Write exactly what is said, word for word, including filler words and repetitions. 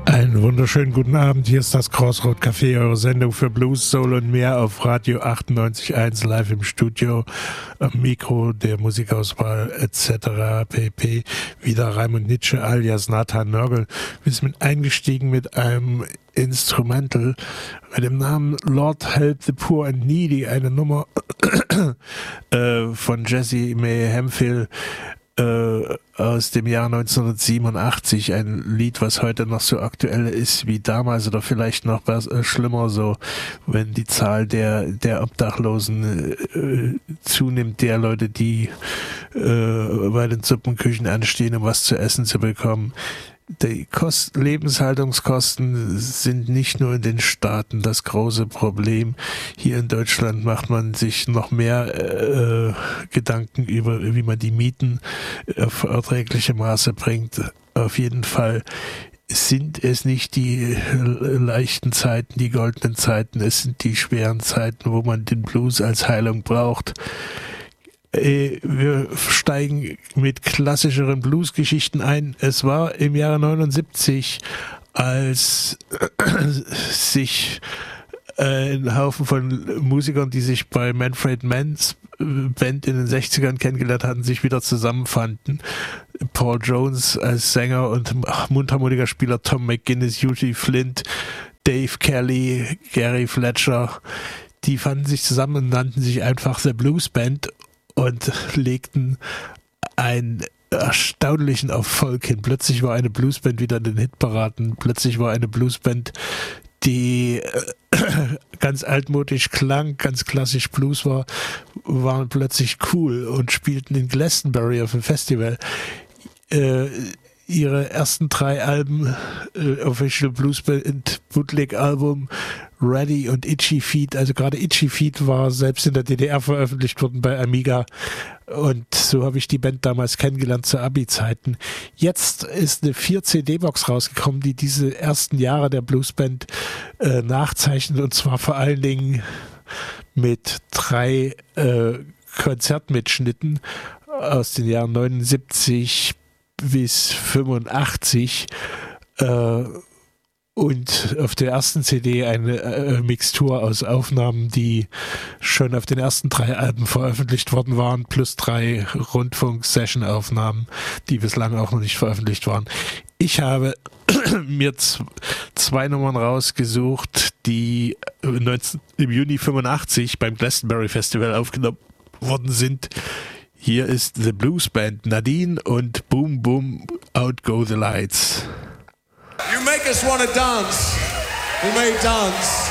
Einen wunderschönen guten Abend, hier ist das Crossroad Café, eure Sendung für Blues, Soul und mehr auf Radio achtundneunzig Komma eins live im Studio, am Mikro, der Musikauswahl et cetera pp. Wieder Raimund Nitsche alias Nathan Nörgel. Wir sind eingestiegen mit einem Instrumental mit dem Namen Lord Help the Poor and Needy, eine Nummer äh, von Jessie May Hemphill aus dem Jahr neunzehnhundertsiebenundachtzig, ein Lied, was heute noch so aktuell ist wie damals oder vielleicht noch was äh, schlimmer, so wenn die Zahl der der Obdachlosen äh, zunimmt, der Leute, die äh, bei den Suppenküchen anstehen, um was zu essen zu bekommen. Die Kost- Lebenshaltungskosten sind nicht nur in den Staaten das große Problem. Hier in Deutschland macht man sich noch mehr äh, Gedanken über, wie man die Mieten auf erträgliche Maße bringt. Auf jeden Fall sind es nicht die leichten Zeiten, die goldenen Zeiten, es sind die schweren Zeiten, wo man den Blues als Heilung braucht. Wir steigen mit klassischeren Blues-Geschichten ein. Es war im Jahre neunundsiebzig, als sich ein Haufen von Musikern, die sich bei Manfred Manns Band in den sechzigern kennengelernt hatten, sich wieder zusammenfanden. Paul Jones als Sänger und Mundharmonikaspieler, Tom McGuinness, Eugene Flint, Dave Kelly, Gary Fletcher, die fanden sich zusammen und nannten sich einfach The Blues Band und legten einen erstaunlichen Erfolg hin. Plötzlich war eine Bluesband wieder in den Hitparaden. Plötzlich war eine Bluesband, die ganz altmodisch klang, ganz klassisch Blues war, waren plötzlich cool und spielten in Glastonbury auf dem Festival. Äh, ihre ersten drei Alben, äh, Official Blues Band Bootleg Album, Ready und Itchy Feet, also gerade Itchy Feet war selbst in der D D R veröffentlicht worden bei Amiga und so habe ich die Band damals kennengelernt zu Abi-Zeiten. Jetzt ist eine vier C D-Box rausgekommen, die diese ersten Jahre der Bluesband äh, nachzeichnet und zwar vor allen Dingen mit drei äh, Konzertmitschnitten aus den Jahren neunundsiebzig bis fünfundachtzig äh, und auf der ersten C D eine äh, Mixtur aus Aufnahmen, die schon auf den ersten drei Alben veröffentlicht worden waren, plus drei Rundfunk-Session-Aufnahmen, die bislang auch noch nicht veröffentlicht waren. Ich habe mir z- zwei Nummern rausgesucht, die neunzehn, im Juni fünfundachtzig beim Glastonbury Festival aufgenommen worden sind. Hier ist The Blues Band, Nadine und Boom Boom Out Go the Lights. You make us want to dance. We may dance.